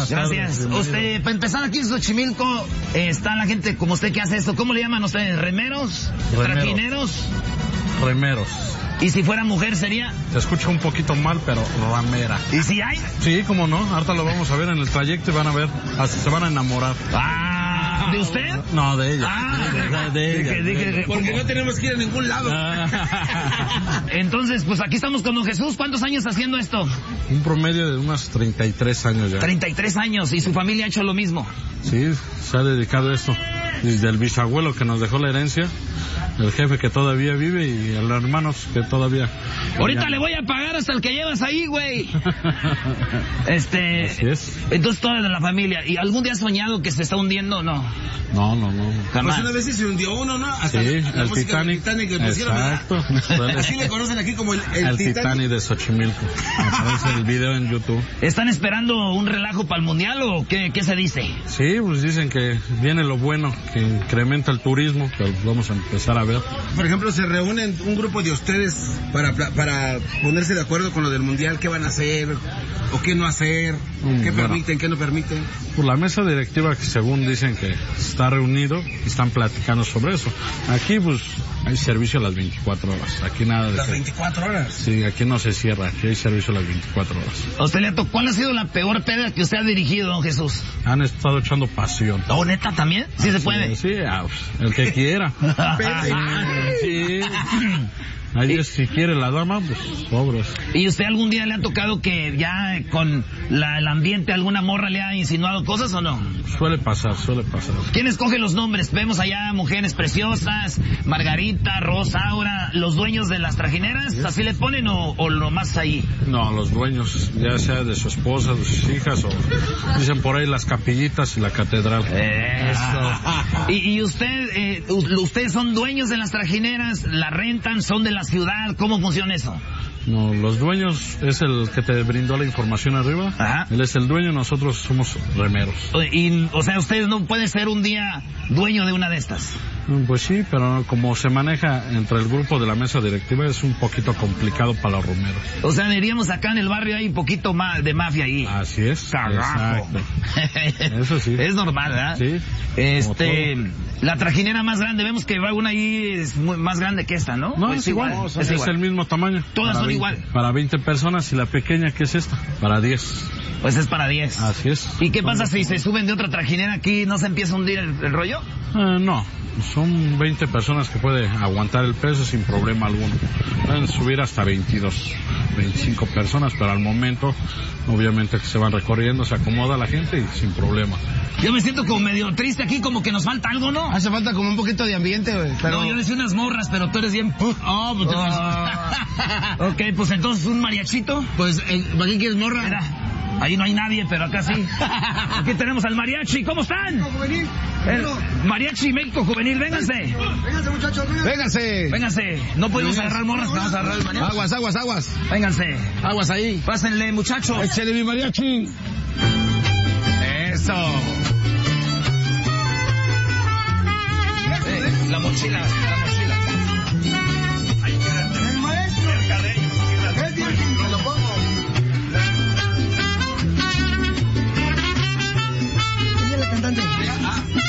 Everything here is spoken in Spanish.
Buenas Gracias. tardes. Usted, para empezar aquí en Xochimilco, está la gente como usted que hace esto. ¿Cómo le llaman ustedes? ¿Remeros? ¿Trajineros? Remeros. ¿Y si fuera mujer sería? Se escucha un poquito mal, pero ramera. ¿Y si hay? Sí, cómo no. Ahorita lo vamos a ver en el trayecto y van a ver, hasta se van a enamorar. Ah, ¿de usted? No, de ella. Ah, de ella. Porque no tenemos que ir a ningún lado. Entonces, pues aquí estamos con don Jesús. ¿Cuántos años haciendo esto? Un promedio de unos 33 años ya. 33 años. ¿Y su familia ha hecho lo mismo? Sí, se ha dedicado a esto. Desde el bisabuelo que nos dejó la herencia, el jefe que todavía vive y los hermanos que todavía... Ahorita le voy a pagar hasta el que llevas ahí, güey. Así es. Entonces toda de la familia. ¿Y algún día has soñado que se está hundiendo o no? No. Jamás. Pues una vez sí se hundió uno, ¿no? Hasta Sí, la el música Titanic. del Titanic que pusieron, Exacto. ¿verdad? Así le conocen aquí como el Titanic de Xochimilco. Aparece el video en YouTube. ¿Están esperando un relajo para el mundial o qué se dice? Sí, pues dicen que viene lo bueno, que incrementa el turismo, que vamos a empezar a ver. Por ejemplo, se reúnen un grupo de ustedes para ponerse de acuerdo con lo del mundial, qué van a hacer o qué no hacer, qué permiten, qué no permiten. Por la mesa directiva que según dicen que está reunido y están platicando sobre eso. Aquí pues hay servicio a las 24 horas. Aquí nada de... ¿Las 24 horas? Sí, aquí no se cierra, aquí hay servicio a las 24 horas. ¿A usted le tocó? ¿Cuál ha sido la peor peda que usted ha dirigido, don Jesús? Han estado echando pasión. ¿Oh, neta también? ¿Sí se puede? Sí, el que quiera. Sí. Ahí si quiere la dama, pues pobres. ¿Y usted algún día le ha tocado que ya con el ambiente alguna morra le ha insinuado cosas o no? Suele pasar. ¿Quién escoge los nombres? Vemos allá mujeres preciosas, Margarita, Rosa, Aura, los dueños de las trajineras, ¿así le ponen o lo más ahí? No, los dueños, ya sea de su esposa, de sus hijas o dicen por ahí las capillitas y la catedral. Eso. ¿Y usted, ustedes son dueños de las trajineras, la rentan, son de la ciudad? ¿Cómo funciona eso? No, los dueños es el que te brindó la información arriba. Ajá. Él es el dueño, nosotros somos remeros. Y, o sea, usted no puede ser un día dueño de una de estas. Pues sí, pero como se maneja entre el grupo de la mesa directiva es un poquito complicado para los remeros. O sea, diríamos acá en el barrio hay un poquito más de mafia ahí. Así es. Carajo. Exacto. Eso sí. Es normal, ¿verdad? Sí. La trajinera más grande, vemos que una ahí es más grande que esta, ¿no? No, es igual. Es el mismo tamaño. Todas son igual. Para 20 personas y la pequeña, ¿qué es esta? Para 10. Pues es para 10. Así es. ¿Y qué pasa si se suben de otra trajinera aquí? ¿No se empieza a hundir el rollo? No. Son 20 personas que puede aguantar el peso sin problema alguno. Pueden subir hasta 22, 25 personas, pero al momento, obviamente que se van recorriendo, se acomoda la gente y sin problema. Yo me siento como medio triste aquí, como que nos falta algo, ¿no? Hace falta como un poquito de ambiente, güey. Pero... No, yo decía unas morras, pero tú eres bien... Ok, pues entonces un mariachito. Pues, ¿para qué quieres morra? Mira, ahí no hay nadie, pero acá sí. Aquí tenemos al mariachi. ¿Cómo están? Juvenil. Mariachi México Juvenil, vénganse. Vénganse, muchachos, vénganse. Vénganse. No podemos agarrar morras, que vamos a agarrar el mariachi. Aguas. Vénganse. Aguas ahí. Pásenle, muchachos. Échale mi mariachi. Eso. La mochila.